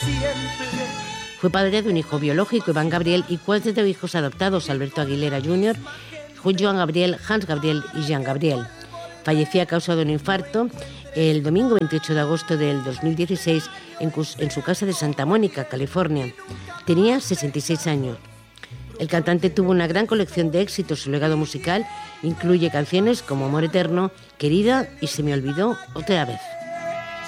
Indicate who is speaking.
Speaker 1: Fue padre de un hijo biológico, Iván Gabriel, y 4 hijos adoptados, Alberto Aguilera Jr., Joan Gabriel, Hans Gabriel y Jean Gabriel. Falleció a causa de un infarto el domingo 28 de agosto del 2016 en su casa de Santa Mónica, California. Tenía 66 años. El cantante tuvo una gran colección de éxitos. Su legado musical incluye canciones como Amor Eterno, Querida y Se me olvidó otra vez.